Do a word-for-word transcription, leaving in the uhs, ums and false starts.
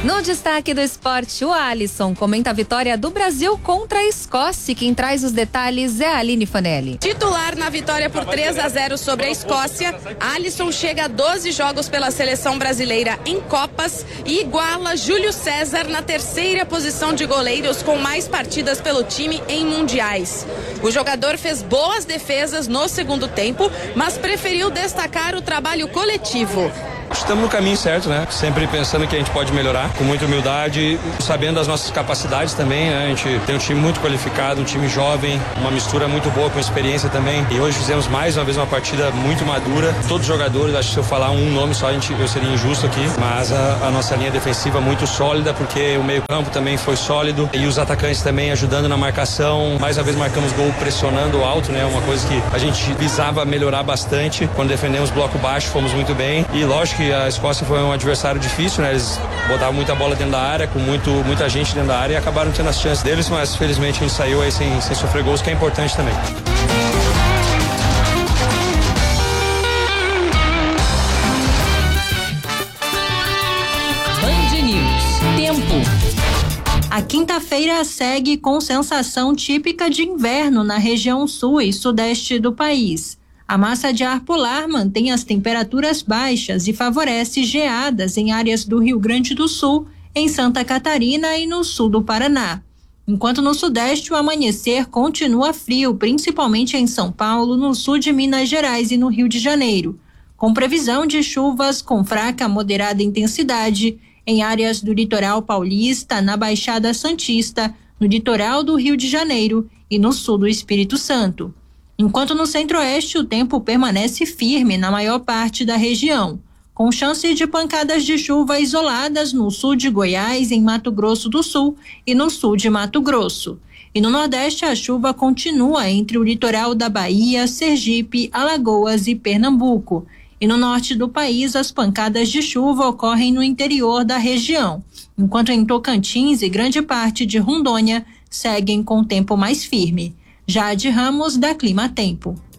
No destaque do esporte, o Alisson comenta a vitória do Brasil contra a Escócia. Quem traz os detalhes é a Aline Fanelli. Titular na vitória por três a zero sobre a Escócia, Alisson chega a doze jogos pela seleção brasileira em Copas e iguala Júlio César na terceira posição de goleiros com mais partidas pelo time em mundiais. O jogador fez boas defesas no segundo tempo, mas preferiu destacar o trabalho coletivo. Estamos no caminho certo, né? Sempre pensando que a gente pode melhorar, com muita humildade, sabendo das nossas capacidades também, né? A gente tem um time muito qualificado, um time jovem, uma mistura muito boa com experiência também. E hoje fizemos mais uma vez uma partida muito madura. Todos os jogadores, acho que se eu falar um nome só, a gente, eu seria injusto aqui, mas a, a nossa linha defensiva muito sólida, porque o meio-campo também foi sólido e os atacantes também ajudando na marcação. Mais uma vez marcamos gol pressionando alto, né? Uma coisa que a gente visava melhorar bastante. Quando defendemos bloco baixo, fomos muito bem. E lógico que a Escócia foi um adversário difícil, né? Eles botavam muita bola dentro da área, com muito, muita gente dentro da área e acabaram tendo as chances deles, mas felizmente a gente saiu aí sem, sem sofrer gols, que é importante também. Band News. Tempo. A quinta-feira segue com sensação típica de inverno na região sul e sudeste do país. A massa de ar polar mantém as temperaturas baixas e favorece geadas em áreas do Rio Grande do Sul, em Santa Catarina e no sul do Paraná. Enquanto no sudeste o amanhecer continua frio, principalmente em São Paulo, no sul de Minas Gerais e no Rio de Janeiro, com previsão de chuvas com fraca a moderada intensidade em áreas do litoral paulista, na Baixada Santista, no litoral do Rio de Janeiro e no sul do Espírito Santo. Enquanto no centro-oeste o tempo permanece firme na maior parte da região, com chance de pancadas de chuva isoladas no sul de Goiás, em Mato Grosso do Sul e no sul de Mato Grosso. E no nordeste a chuva continua entre o litoral da Bahia, Sergipe, Alagoas e Pernambuco. E no norte do país as pancadas de chuva ocorrem no interior da região, enquanto em Tocantins e grande parte de Rondônia seguem com tempo mais firme. Jade Ramos, da Clima Tempo.